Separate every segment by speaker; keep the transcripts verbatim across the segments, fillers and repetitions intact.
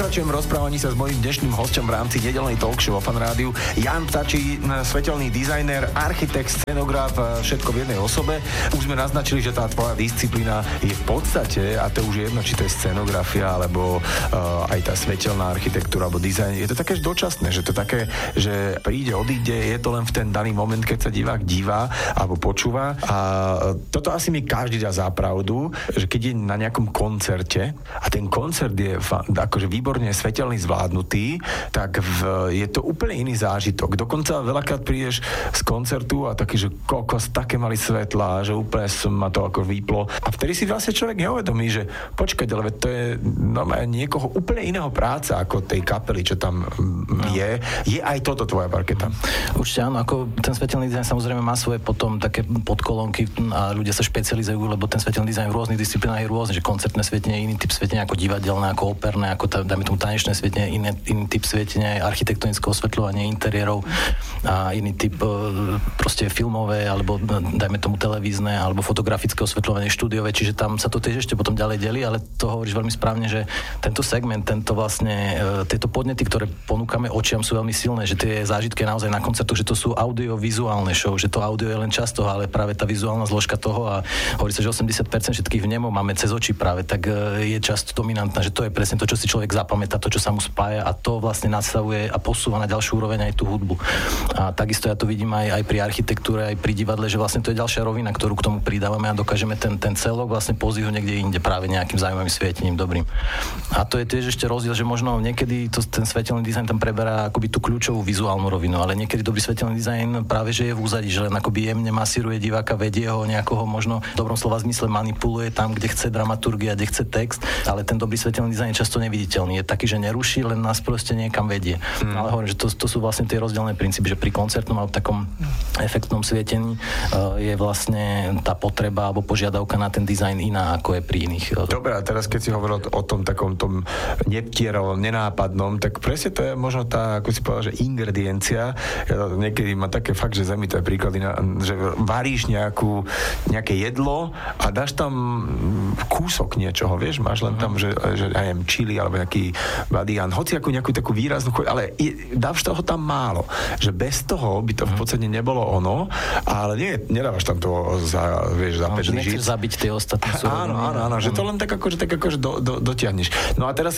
Speaker 1: Pokračujem v rozprávaní sa s mojím dnešným hosťom v rámci nedeľnej talk show o Fan Rádiu. Jan Ptačí, svetelný dizajner, architekt, scenograf, všetko v jednej osobe. Už sme naznačili, že tá tvoja disciplína je v podstate, a to už je jedno, či to je scenografia, alebo uh, aj tá svetelná architektúra, alebo dizajn, je to také dočasné, že to také, že príde, odíde, je to len v ten daný moment, keď sa divák divá alebo počúva. A toto asi mi každý dá za pravdu, že keď je na nejakom koncerte a ten koncert je akože výborne svetelný zvládnutý, tak v, je to úplne iný zážitok. Dokonca veľakrát prídeš z koncertu a taký, že kokos, také mali svetla, že úplne som ma to ako vyplo. A vtedy si vlastne človek neuvedomí, že počkať, ale to je normálne niekoho úplne iného práca ako tej kapely, čo tam je. Je aj toto tvoja parketa?
Speaker 2: Určite áno, ako ten svetelný dizajn samozrejme má svoje potom také podkolónky a ľudia sa špecializujú, lebo ten svetelný dizajn v rôznych disciplínach je rôzny, že koncertné svietenie je iný typ svietenia ako divadelné, ako operné, ako tá, dajme tomu tanečné svietenie, iný, iný typ svietenia, architektonické osvetľovanie interiérov a iný typ proste filmové, alebo dajme tomu televízne, alebo fotografické osvetľovanie štúdiové, čiže tam sa to tiež ešte potom ďalej delí, ale to hovoríš veľmi správne, že tento segment, tento vlastne, tieto podnety, ktoré ponúkame očiam, sú veľmi silné, že tie zážitky naozaj na koncertoch, že to sú audiovizuálne show, že to audio je len časť toho, ale práve tá vizuálna zložka toho a hovorí sa, že osemdesiat percent všetkých vnemov máme cez oči práve, tak je časť dominantná, že to je presne to, čo si človek zapamätá, to, čo sa mu spája a to vlastne nastavuje a posúva na ďalšiu úroveň aj tú hudbu. A takisto ja to vidím aj, aj pri architektúre, aj pri divadle, že vlastne to je ďalšia rovina, ktorú k tomu pridávame a dokážeme ten, ten celok vlastne pozdvihnúť niekde inde práve nejakým zaujímavým svietením dobrým. A to je tiež ešte rozdiel, že možno niekedy to, ten svetelný dizajn tam preberá akoby tú kľúčovú vizuálnu rovinu, ale niekedy dobrý svetelný dizajn práve že je v úzadí, že len akoby jemne masíruje diváka, vedie ho, nejakoho možno v dobrom slova zmysle manipuluje tam, kde chce dramaturgia, kde chce text, ale ten dobrý svetelný dizajn je často neviditeľný. Je taký, že neruší, len nás proste niekam vedie. Mm. Ale hovorím, že to, to sú vlastne tie rozdielne princípy, že pri koncertnom alebo takom efektnom svietení uh, je vlastne tá potreba alebo požiadavka na ten dizajn iná, ako je pri iných.
Speaker 1: Dobre, a teraz keď si hovoril o tom takom tom neptierovom, nenápadnom, tak presne to je možno tá, ako si povedal, že ingrediencia. Ja niekedy má také fakt, že zamýtajú príklady, na, že varíš nejakú, nejaké jedlo a dáš tam kúsok niečoho, vieš, máš len tam, že, že aj jem čili alebo nejaký badián, hoci ako nejakú takú výraznú chuť, ale je, dáš toho tam málo, že bez toho by to v podstate nebolo ono, ale nie, nedávaš tam to za, vieš, za päť lyžic.
Speaker 2: Nechceš zabiť tie ostatné suroviny.
Speaker 1: Áno, áno, áno, že to len tak akože, tak akože do, do, dotiahneš. No a teraz,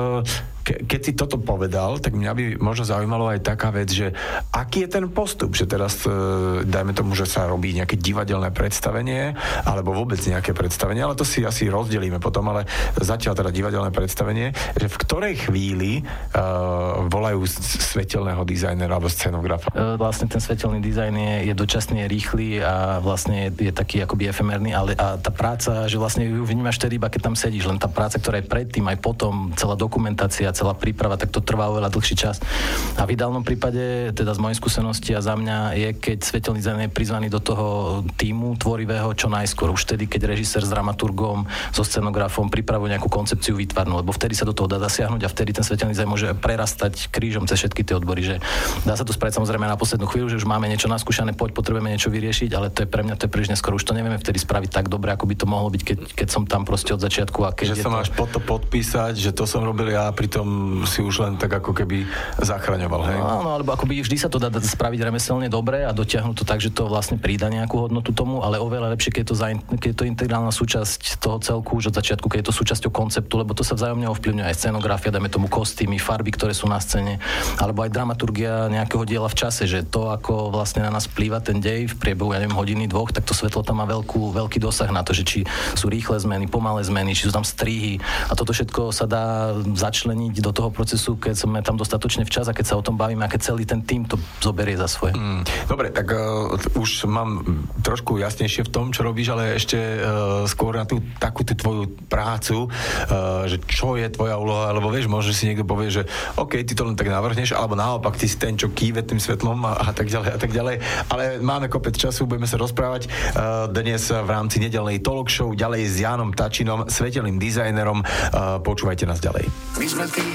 Speaker 1: ke, keď si toto povedal, tak mňa by možno zaujímalo aj taká vec, že aký je ten postup, že teraz dajme tomu, že sa robí nejaké divadelné predstavenie, alebo vôbec nejaké predstavenie, ale to si asi rozdelíme potom, ale zatiaľ teda divadelné predstavenie, že v ktorej chvíli uh, volajú svetelného dizajnera alebo scenografa?
Speaker 2: Vlastne ten svetelný dizajn je, je dočasný, je rýchly a vlastne je, je taký akoby efemérny, ale a tá práca, že vlastne ju vnímaš tedy iba, keď tam sedíš, len tá práca, ktorá je predtým, aj potom, celá dokumentácia, celá príprava, tak to trvá oveľa dlhší čas. A v ideálnom prípade, teda z mojej skúsenosti a za mňa je, keď svetelný dizajn je prizvaný do toho tímu tvorivého čo najskôr. Už vtedy, keď režisér s dramaturgom, so scenografom pripravuje nejakú koncepciu výtvarnú, lebo vtedy sa do toho dá zasiahnuť a vtedy ten svetelný dizajn môže prerastať krížom cez všetky tie odbory, že dá sa to spraviť samozrejme na poslednú chvíľu, že už máme niečo naskúšané, poď potrebujeme niečo vyriešiť, ale to je pre mňa to je príliš neskoro. Už to nevieme vtedy spraviť tak dobre, ako by to mohlo byť, keď, keď som tam proste od začiatku a keď
Speaker 1: že sa to... máš pod to podpísať, že to som robil ja, pritom si už len tak ako keby zachraňoval, hej?
Speaker 2: No, áno, alebo akoby vždy sa to dá spraviť remeselne dobre a dotiahnuť to tak, že to vlastne pridá nejakú hodnotu tomu, ale oveľa lepšie, keď je to, zain... keď je to integrálna súčasť toho celku už od začiatku, keď je to súčasťou konceptu, lebo to sa vzájomne ovplyvňuje aj scenografia, dajme tomu kostýmy, farby, ktoré sú na scéne, alebo aj dramaturgia nejakého diela v čase, že to, ako vlastne na nás vplýva ten dej v priebehu, ja neviem, hodiny, dvoch, tak to svetlo tam má veľkú, veľký dosah na to, že či sú rýchle zmeny, pomalé zmeny, či sú tam strihy a toto všetko sa dá začleniť do toho procesu, keď sme tam dostatočne včas a keď sa o tom bavíme a keď celý ten tím to zoberie za svoje. Mm,
Speaker 1: dobre, tak uh, už mám trošku jasnejšie v tom, čo robíš, ale ešte uh, skôr na tú takú tú tvoju prácu, uh, že čo je tvoja úloha, lebo vieš, môže si niekto povie, že OK, ty to len tak navrhneš, alebo naopak ty si ten, čo kýve tým svetlom a, a tak ďalej a tak ďalej, ale máme kopec času, budeme sa rozprávať uh, dnes v rámci nedeľnej talk show, ďalej s Jánom Ptačinom, svetelným dizajnerom, uh, počúvajte nás ďalej. My sme tí